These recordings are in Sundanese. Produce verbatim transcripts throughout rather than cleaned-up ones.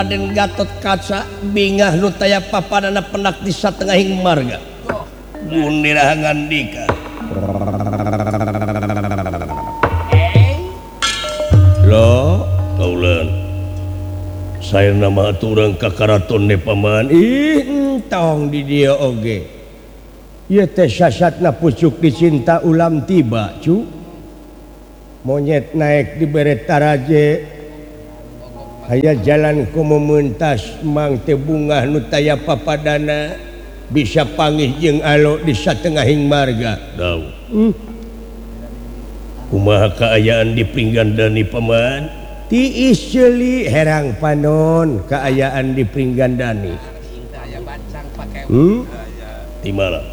Raden Gatot Kaca bingah nu taya papanana penak di satengahing marga. Gunira ngandika. Lo, kaulan. Saya nama aturang ka karaton ne paman. Ih, entong di dia oge. Ieu teh sasatna pucuk dicinta ulam tiba, cu. Monyet naik di beret taraje. Aya jalan ku mementas mang teh bunga nu taya papadana bisa panggih jeung alo di satengahing marga. Dau. Hmm. Kumaha kaayaan di Pringgandani paman? Tiis ceuli herang panon kaayaan di Pringgandani. Hmm? Di mana?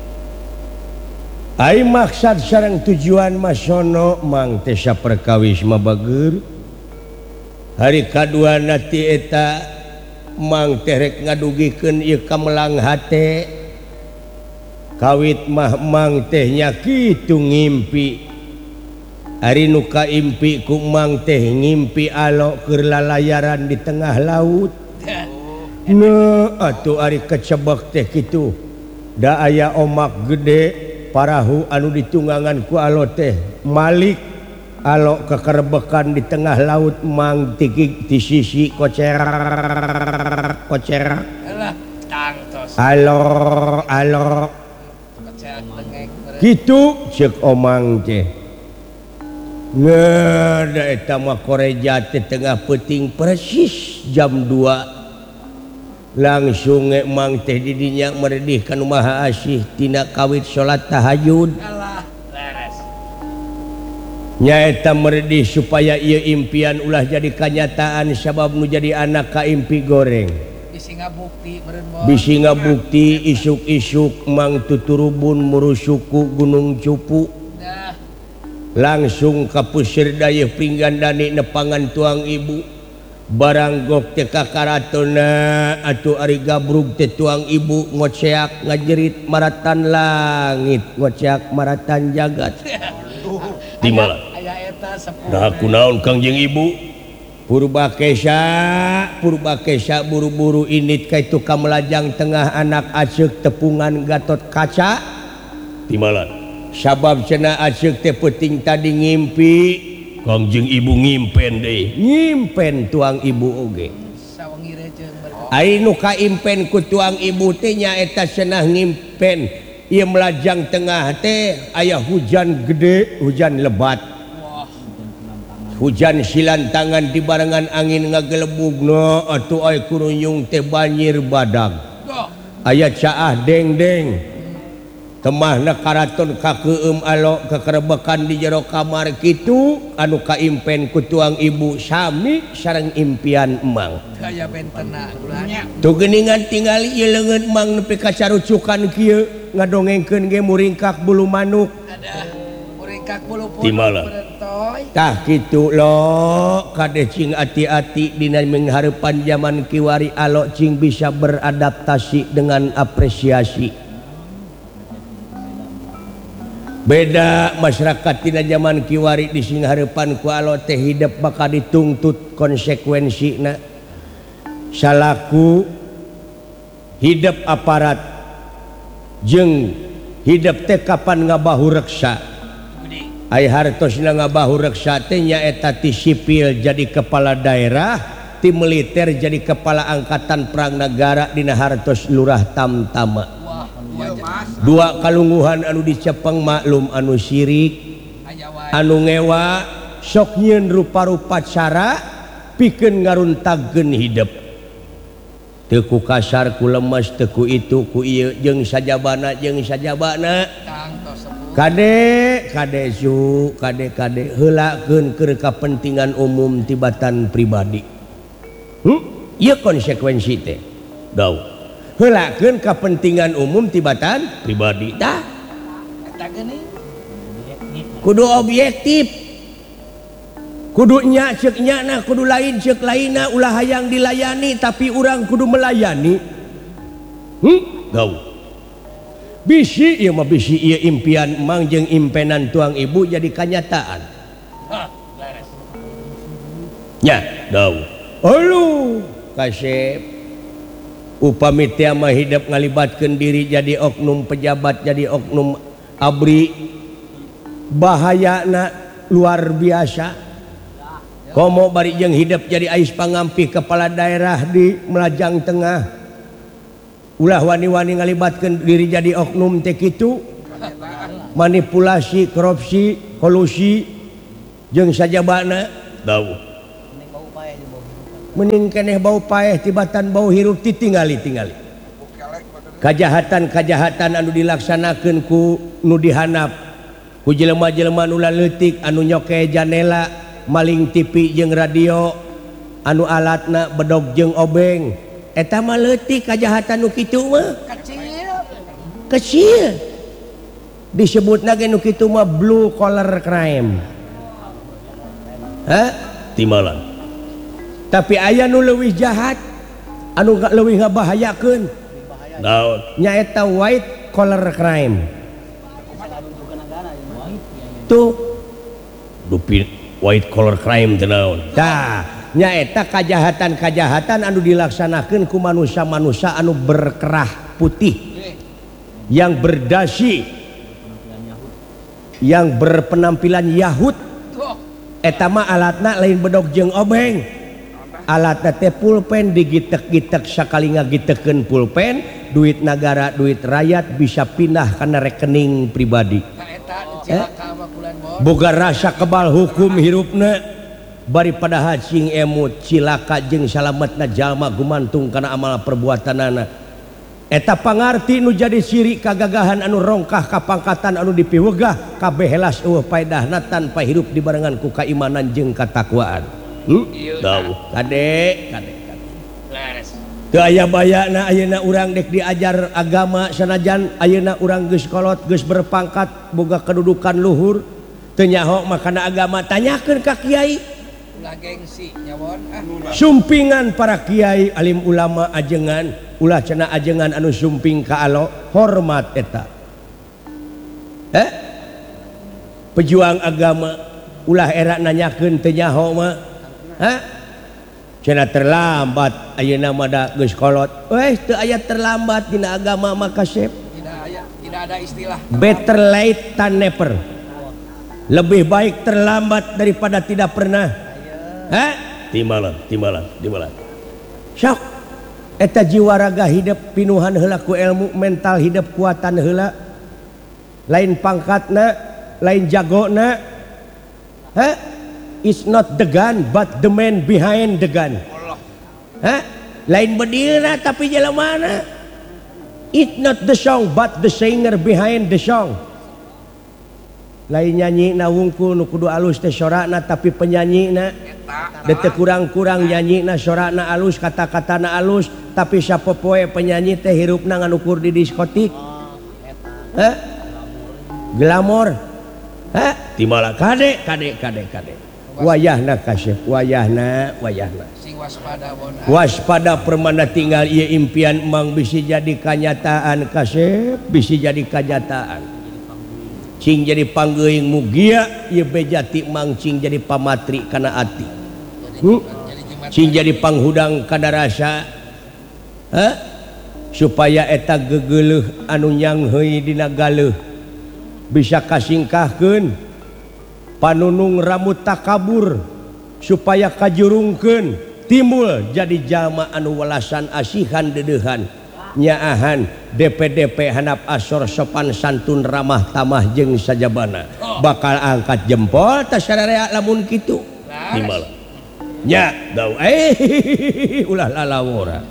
Ai maksud sareng tujuan masono mang teh saperkawis mabageur. Hari kadua nati eta mang terek ngadugikeun ieu kamelang hate kawit mah mang teh nya kitu ngimpi ari nu kaimpi ku mang teh ngimpi alo keur lalayaran di tengah laut. Nah atuh ari kecebek teh kitu da aya omak gede parahu anu ditunggangan ku alo teh Malik alo kekerbekan di tengah laut mang tiki di sisi kocer kocer alor alor gitu cek omang teh ngada eta mah koreja teh tengah peuting persis jam dua langsung nge mang teh di dinya meredih ka nu maha asih tina kawit salat tahajud. Nyaeta meredih supaya ieu impian ulah jadi kenyataan sabab nu jadi anak ka impi goreng. Bisi ngabukti meureun bos. Bisi ngabukti isuk-isuk mang tuturubun murusuku Gunung Cupu. Nah. Langsung ka pusir dayeuh Pringgandani nepangan tuang ibu. Barang gok teh ka karatonna atuh ari gabrug teh tuang ibu ngoceak ngajerit maratan langit ngoceak maratan jagat. Di mana? Nah kunaon Kangjeng Ibu purba kesa purba kesa buru-buru init kaitu kamelajang tengah anak aceuk tepungan Gatot Kaca di mana sabab cenah aceuk teh peuting tadi ngimpi Kangjeng Ibu ngimpen deui ngimpen tuang ibu oge ai nu kaimpen ku tuang ibu teh nyaeta cenah ngimpen ieu melajang tengah teh aya hujan gede hujan lebat. Hujan silantangan di barengan angin ngagelebugna atuh aya kuruyung teh banjir badag. Aya caah deng-deng. Temahna karaton kakeueum alo kekerebekan di jero kamar kitu anu kaimpen ku tuang ibu sami sareng impian emang. Aya bentena ulah. Tuh geuningan tingali ieu leungeut mang nepi ka carucukan kieu ngadongengkeun ge muringkak bulu manuk. Ada muringkak bulu pun. Tah kitu lo kade cing ati-ati dina menghareupan zaman kiwari alo cing bisa beradaptasi dengan apresiasi. Beda masyarakat tina zaman kiwari di sing hareupan ku alo teh hidup bakal ditungtut konsekuensina. Salaku hidup aparat jeung hidup teh kapan ngabahu reksa. Ai hartosna ngabahu reksa teh nyaeta ti sipil jadi kepala daerah, ti militer jadi kepala angkatan perang negara dina hartos lurah tamtama. Dua kalungguhan anu dicepeng maklum anu sirik, anu ngewa sok nyieun rupa-rupa cara pikeun ngaruntagkeun hidup. Teu ku kasar ku lemes teu ku itu ku ieu jeung sajabana jeung sajabana. Kade kade su kade kade heulakeun keur kapentingan umum tibatan pribadi. Hmm? Ieu konsekuensi teh. Dau. Heulakeun kapentingan umum tibatan pribadi. Tah. Eta geuning. Kudu objektif. Kudu nya ceuk nyana, kudu lain ceuk lainna ulah hayang dilayani tapi urang kudu melayani. Hmm? Dau. Bisi ieu mah bisi ieu impian mang jeung impenan tuang ibu jadi kenyataan. Nya, dau. Aluh, kasep upami teu mah hidup ngalibatkeun diri jadi oknum pejabat jadi oknum abri bahayana luar biasa komo bari jeung hidup jadi ais pangampi kepala daerah di Melajang Tengah ulah wani-wani ngalibatkeun diri jadi oknum teh kitu manipulasi korupsi kolusi jeung sajabana dawuh mending keneh bau paeh tibatan bau hirup ditinggali-tingali kajahatan-kajahatan anu dilaksanakeun ku nu dihanap ku jelema-jelema nu leutik anu nyoke janela maling T V jeung radio anu alatna bedog jeung obeng eta mah leutik kajahatan nu kitu mah kecil kecil disebutna ge nu kitu mah blue collar crime ha timalan tapi aya nu leuwih jahat anu leuwih ngabahayakeun naon nyaeta white collar crime tuh dupi white collar crime teh naon tah nyaeta kajahatan-kajahatan anu dilaksanakeun ku manusia-manusia anu berkerah putih yang berdasi yang berpenampilan Yahud eta mah alatna lain bedog jeung obeng alatna teh pulpen digitek-gitek sakali ngagitekeun pulpen duit negara duit rakyat bisa pindah kana rekening pribadi eh? boga rasa kebal hukum hirupna bari pada hacing emut cilaka jeung salametna jalma gumantung kana amal perbuatanana eta pangarti nu jadi ciri kagagahan anu rongkah kapangkatan anu dipiwegah kabeh helas eueuh paedahna tanpa hirup dibarengan ku kaimanan jeung katakwaan. Hmm? Dawuh kade kade kade laras teu aya bayana ayeuna urang dek diajar agama sanajan ayeuna urang geus kolot geus berpangkat boga kedudukan luhur teu nyaho makana agama tanyakeun ka kiai ulah gengsi nyawon ah sumpingan para kiai alim ulama ajengan ulah cenah ajengan anu sumping ka Allah hormat eta eh pejuang agama ulah era nanyakeun teu nyaho mah ha cenah terlambat ayeuna mah da geus kolot weh teu aya terlambat dina agama mah kasep tidak aya tidak ada istilah better late than never lebih baik terlambat daripada tidak pernah ha timalan timalan timalan sok eta jiwa raga hidup pinuhan heula ku ilmu mental hidup kuatan heula lain pangkatna lain jagona ha it's not the gun but the man behind the gun ha lain bedilna tapi jelemana it's not the song but the singer behind the song lain nyanyi na wungkul nu kudu alus teh sorakna tapi penyanyina da teu kurang-kurang nyanyina sorakna alus kata-katana alus tapi sapopoe penyanyi teh hirupna nganukur di diskotik ha glamor ha timala kade kade kade kade wayahna kasih wayahna wayahna sing waspada bona waspada permana tinggal ieu impian emang bisa jadi kenyataan kasih bisa jadi kenyataan cing jadi panggeuing mugia ieu bejati mang cing jadi pamatri kana ati hmm? cing jadi panghudang kana rasa ha supaya eta gegeuleuh anu nyangheui dina galeuh bisa kasingkahkeun panunung rambut takabur supaya kajurungkeun timbul jadi jalma anu welasan asihan dedeuhan nyaahan D P D P handap asor sopan santun ramah tamah jeung sajabana bakal angkat jempol tas sadarea lamun kitu timbal nya daw eh ulah lalawora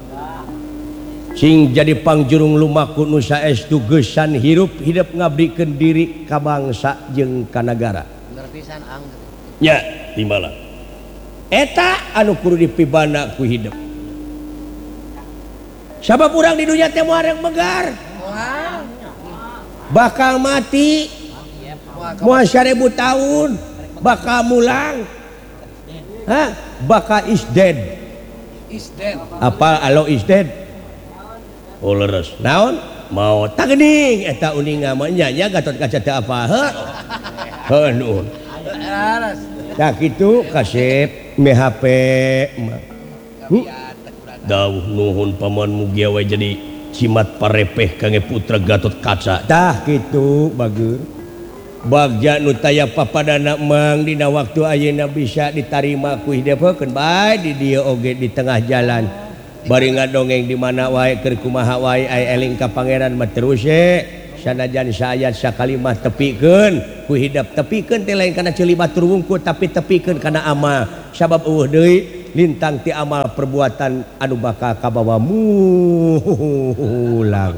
cing jadi pangjurung lumaku nu saestu geusan hirup hidup ngabrikeun diri ka bangsa jeung ka nagara nya timbala eta anu kudu dipibana ku hidup sabab urang di dunia teh moal megar bakal mati moal seribu tahun bakal mulang ha bakal is dead is dead apa alo is dead oh leres naon mau tak geuning eta uning mah nya nya gatot kaca teu apa heuh heuh nuhun tak kitu kasep me H P mah Dawuh nuhun paman mugia wae jadi cimat parepeh kangge putra Gatot Kaca. Tah kitu bager. Bagja nu taya papadana mang dina waktu ayeuna bisa ditarima ku hideupkeun bae di dieu oge di tengah jalan. Bari ngadongeng di mana wae keur kumaha wae aya eling ka pangeran mah terus ye. Sanajan saayat sakalimah tepikeun ku hidap tepikeun teh lain kana ceuli batur wungkul tapi tepikeun kana amal. Sabab eueuh deui lintang ti amal perbuatan anu bakal kabawa mulang.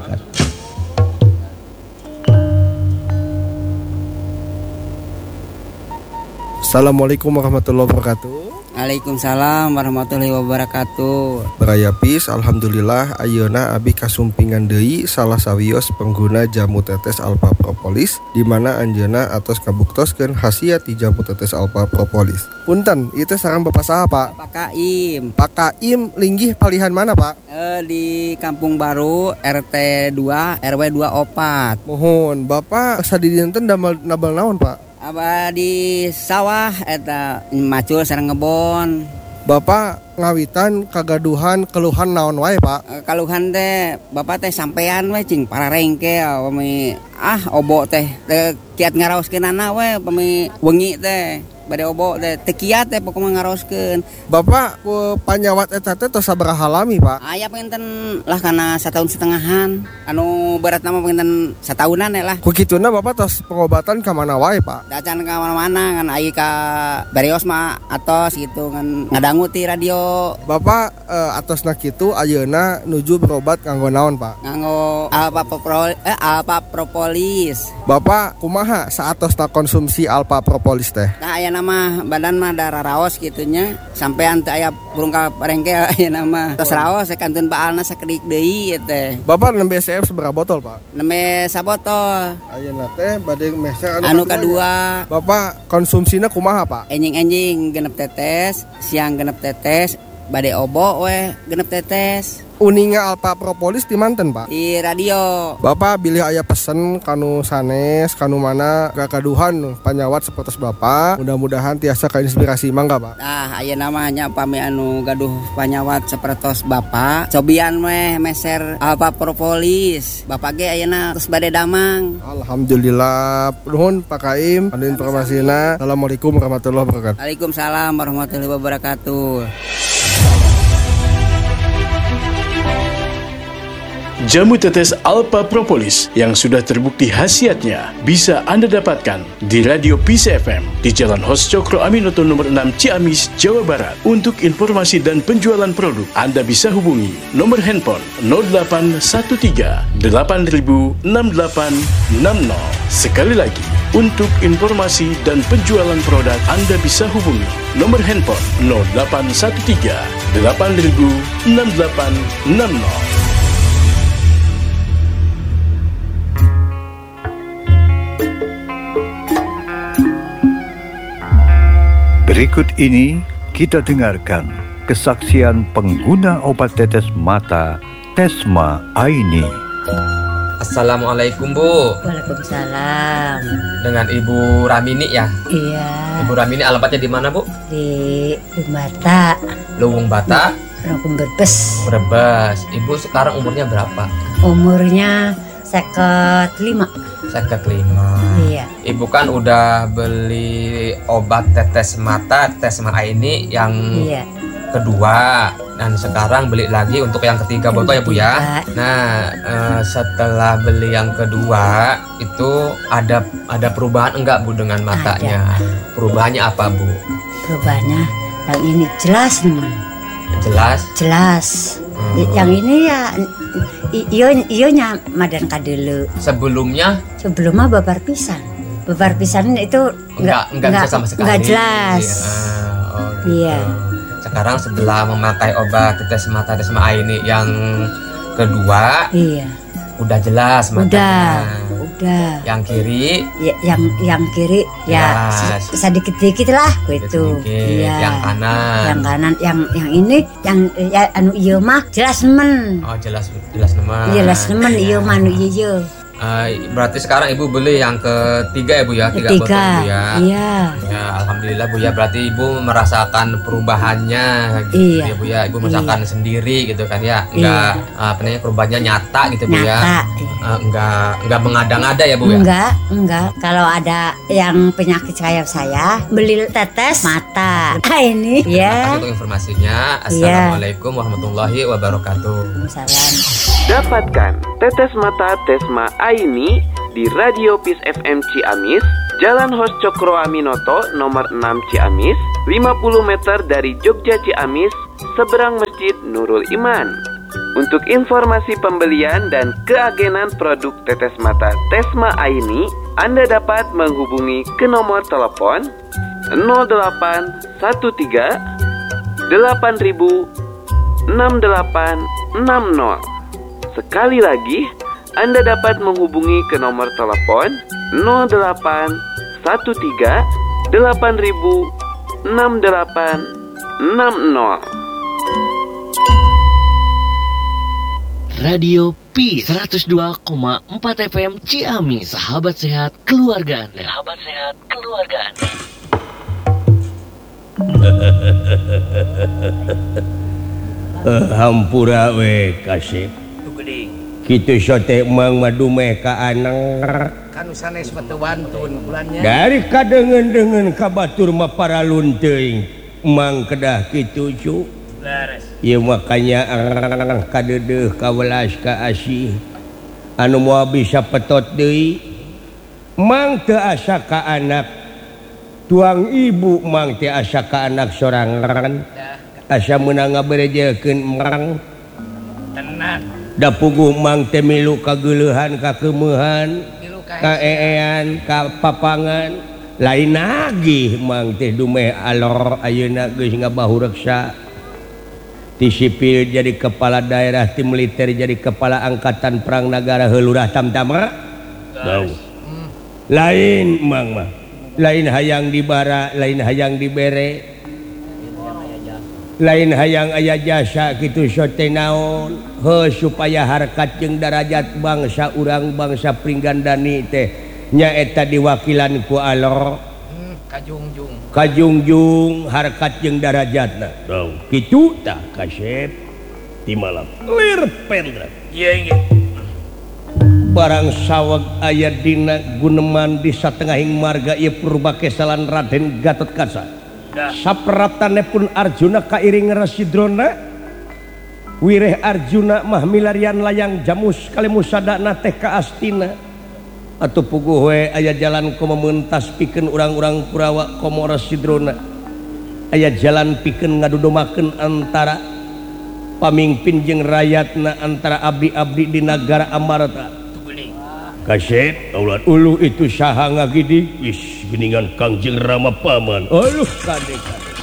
Assalamualaikum warahmatullahi wabarakatuh. Waalaikumsalam warahmatullahi wabarakatuh. Beraya pis, alhamdulillah ayeuna abi kasumpingan deui salah sawios pengguna jamu tetes Alpha Propolis di mana anjeunna atos kabuktoskeun khasiat ti jamu tetes Alpha Propolis. Punten, itu sareng Bapak saha, Pak? Pak Kaim. Pak Kaim linggih palihan mana, Pak? Eh, di Kampung Baru R T dua R W dua opat. Mohon, Bapak sadidinten damel nabal naon, Pak? Aba di sawah eta macul sareng ngebon. Bapak ngawitan kagaduhan keluhan naon wae, Pak? E, kaluhan teh bapak teh sampean we cing para rengke pami ah obo teh teh kiat ngaraoskeunana we pami wengi teh bade obo teh teu kiat teh pokona ngaraoskeun. Bapak ku panyawat eta teh tos sabaraha lami, Pak? Aya pengenten lah kana satahun setengahan. Anu berat nama pengenten satahunan lah. Ku kituna Bapak tos pengobatan ka mana wae, Pak? Dacan ka mana-mana ngan aya ka Barios mah atos gitu ngan ngadangu ti radio. Bapak eh, atosna kitu ayeuna nuju berobat kanggo naon, Pak? Nganggo Alpha Propolis eh Alpha Propolis. Bapak kumaha saatosna konsumsi Alpha Propolis teh? Nah aya nama badan mah darah raos gitunya sampean teh aya burung ka parengke aya nama tos raos sakanteun baalna sakedik deui teh. Bapak nembe S F seberapa botol, Pak? Nembe sabotol. Ayeuna teh bade mehse Anu, anu kadua. Bapak konsumsina kumaha, Pak? Enjing-enjing genep tetes, siang genep tetes, bade obo we genep tetes. Uninga Alpha Propolis di manten, Pak? Di radio. Bapak bilih aya pesen kanu sanes kanu mana kakaduhan panyawat sapertos Bapak. Mudah-mudahan tiasa kainspirasi mangga, Pak. Nah, aya namanya pami anu gaduh panyawat sapertos Bapak. Cobian meh meser Alpha Propolis. Bapak ge ayeuna terus bade damang. Alhamdulillah. Nuhun Pak Kaim anu informasina. Assalamualaikum warahmatullahi wabarakatuh. Waalaikumsalam warahmatullahi wabarakatuh. Jamu tetes Alpha Propolis yang sudah terbukti khasiatnya bisa Anda dapatkan di Radio Peace F M di Jalan Hos Cokro Aminoto nomor enam Ciamis, Jawa Barat. Untuk informasi dan penjualan produk, Anda bisa hubungi nomor handphone nol delapan satu tiga delapan nol enam delapan enam nol. Sekali lagi, untuk informasi dan penjualan produk, Anda bisa hubungi nomor handphone nol delapan satu tiga delapan nol enam delapan enam nol. Berikut ini kita dengarkan kesaksian pengguna obat tetes mata Tesma Aini. Assalamualaikum, Bu. Waalaikumsalam. Dengan Ibu Ramini ya? Iya. Ibu Ramini alamatnya di mana, Bu? Di Bata. Luwung Bata. Rokun Brebes. Brebes. Ibu sekarang umurnya berapa? Umurnya seket lima. Seket lima. Iya. Ibu kan udah beli obat tetes mata Tesma Aini yang iya. kedua, dan sekarang beli lagi untuk yang ketiga Yang botol ya, Bu ya. ketiga. Nah, eh, setelah beli yang kedua itu ada ada perubahan enggak, Bu, dengan matanya? Perubahannya apa, Bu? Perubahannya yang ini jelas nih. Jelas. Jelas. Hmm. Yang ini ya iyo iyonya madan kadelu. Sebelumnya Sebelumnya babar pisan. Babar pisan itu enggak enggak bisa sama sekali. Enggak jelas. Ah, oh gitu. Iya. Sekarang setelah memakai obat tetes mata Tesma Aini yang kedua, Iya. udah jelas Udah. matanya. Udah. Yang kiri Ya, yang yang kiri ya Jelas. se- sedikit-sedikit lah gitu. sedikit, Iya. yang kanan. Yang kanan, yang yang ini yang ya anu ieu mah jelas nemen. Oh, jelas jelas nama. Jelas nemen ieu mah anu ieu. Uh, berarti sekarang ibu beli yang ketiga ya bu ya, tiga botol Ketiga, bu ya. iya. Ya alhamdulillah bu ya, berarti ibu merasakan perubahannya gitu Iya. ya bu ya, ibu merasakan Iya. sendiri gitu kan ya, enggak apa namanya perubahannya nyata gitu bu ya. Nyata. Uh, enggak enggak mengada-ngada ya bu ya. Enggak, enggak. Kalau ada yang penyakit kayak saya, beli tetes mata. Ah ini, Terima ya. kasih untuk informasinya. Assalamualaikum warahmatullahi wabarakatuh. Salam. Dapatkan tetes mata Tesma Aini di Radio Peace F M Ciamis, Jalan Hos Cokro Aminoto nomor enam Ciamis, lima puluh meter dari Jogja Ciamis, seberang Masjid Nurul Iman. Untuk informasi pembelian dan keagenan produk tetes mata Tesma Aini, Anda dapat menghubungi ke nomor telepon nol delapan satu tiga delapan ribu enam delapan enam nol. Sekali lagi, Anda dapat menghubungi ke nomor telepon nol delapan satu tiga delapan ribu enam delapan enam nol. Radio P seratus dua koma empat F M Ciamis, sahabat sehat keluarga Anda. Sahabat sehat keluarga Anda. Eh, hampura we kasih. Kitu sote mang madumeh ka anang Kan sanes batu bantun bulannya. dari kadengen-dengen ka batur mah paralun teuing mang kedah kitu cu. Beres. Ieu makanya arang kadeudeung ka welas ka asih anu moal bisa petot deui mang teu asa ka anak tuang ibu mang teu asa ka anak sorangan asa meunang ngaberejelkeun mang Tenang. da puguh mang teh milu kageuleuhan kakeumehan kaeean ka papangan lain nagih mang teh dumeh alor ayeuna geus ngabahu reksa ti sipil jadi kepala daerah, ti militer jadi kepala angkatan perang negara heulurah tamtama tahu lain mang mah lain hayang dibara lain hayang dibere lain hayang aya jasa kitu sote naon he supaya harkat jeung darajat bangsa urang bangsa Pringgandani teh nyaeta diwakilan ku Allah Hmm, kajungjung. kajungjung harkat jeung darajatna tahu kitu tah kasep ti malam lir pendra Iya inget. barang saweg aya dina guneman di satengahing marga ieu purba kesalan Raden Gatotkaca saperaptane pun Arjuna kairing Rasidrona wireh Arjuna mah milarian layang jamus kali musadana teh ka Astina atuh puguh we aya jalan komo meuntas pikeun urang-urang Kurawa komo Rasidrona aya jalan pikeun ngadudomakeun antara pamimpin jeung rakyatna antara abdi-abdi di nagara Amarta kasep ulat ulu itu saha ngagidi is geningan Kangjeng Rama paman aduh kade kade